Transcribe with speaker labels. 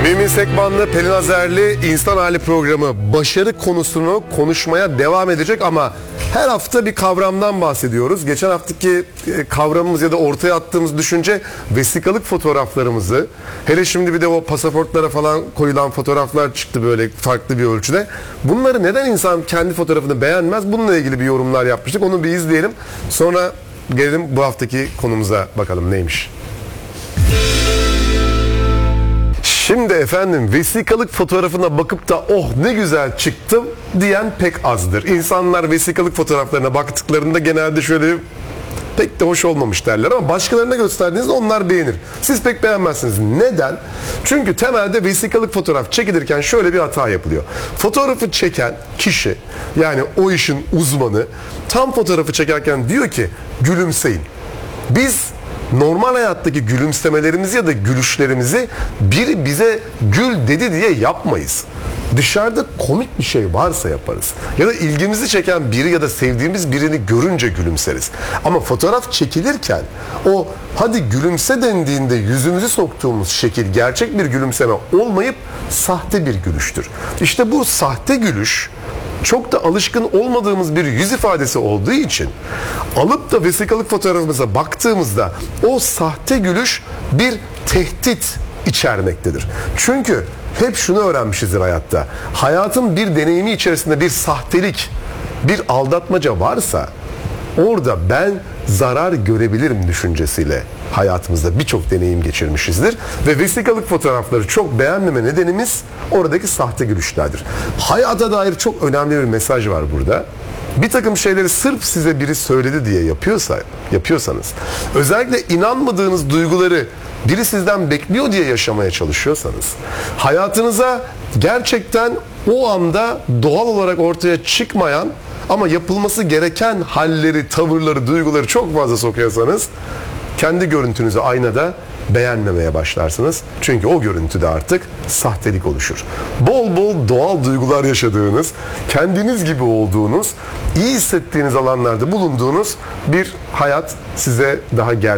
Speaker 1: Mümin Sekbanlı, Pelin Azerli İnsan Hali programı başarı konusunu konuşmaya devam edecek ama her hafta bir kavramdan bahsediyoruz. Geçen haftaki kavramımız ya da ortaya attığımız düşünce vesikalık fotoğraflarımızı, hele şimdi bir de o pasaportlara falan koyulan fotoğraflar çıktı böyle farklı bir ölçüde. Bunları neden insan kendi fotoğrafını beğenmez? Bununla ilgili bir yorumlar yapmıştık. Onu bir izleyelim. Sonra gelelim bu haftaki konumuza bakalım neymiş. Şimdi efendim vesikalık fotoğrafına bakıp da oh ne güzel çıktım diyen pek azdır. İnsanlar vesikalık fotoğraflarına baktıklarında genelde şöyle pek de hoş olmamış derler ama başkalarına gösterdiğinizde onlar beğenir. Siz pek beğenmezsiniz. Neden? Çünkü temelde vesikalık fotoğraf çekilirken şöyle bir hata yapılıyor. Fotoğrafı çeken kişi, yani o işin uzmanı, tam fotoğrafı çekerken diyor ki gülümseyin. Biz normal hayattaki gülümsemelerimizi ya da gülüşlerimizi biri bize gül dedi diye yapmayız. Dışarıda komik bir şey varsa yaparız. Ya da ilgimizi çeken biri ya da sevdiğimiz birini görünce gülümseriz. Ama fotoğraf çekilirken o hadi gülümse dendiğinde yüzümüzü soktuğumuz şekil gerçek bir gülümseme olmayıp sahte bir gülüştür. İşte bu sahte gülüş çok da alışkın olmadığımız bir yüz ifadesi olduğu için alıp da vesikalık fotoğrafımıza baktığımızda o sahte gülüş bir tehdit içermektedir. Çünkü hep şunu öğrenmişizdir hayatta. Hayatın bir deneyimi içerisinde bir sahtelik, bir aldatmaca varsa orada ben zarar görebilirim düşüncesiyle hayatımızda birçok deneyim geçirmişizdir. Ve vesikalık fotoğrafları çok beğenmeme nedenimiz oradaki sahte gülüşlerdir. Hayata dair çok önemli bir mesaj var burada. Bir takım şeyleri sırf size biri söyledi diye yapıyorsanız, özellikle inanmadığınız duyguları biri sizden bekliyor diye yaşamaya çalışıyorsanız, hayatınıza gerçekten o anda doğal olarak ortaya çıkmayan ama yapılması gereken halleri, tavırları, duyguları çok fazla sokuyorsanız kendi görüntünüzü aynada beğenmemeye başlarsınız. Çünkü o görüntüde artık sahtelik oluşur. Bol bol doğal duygular yaşadığınız, kendiniz gibi olduğunuz, iyi hissettiğiniz alanlarda bulunduğunuz bir hayat size daha gerçek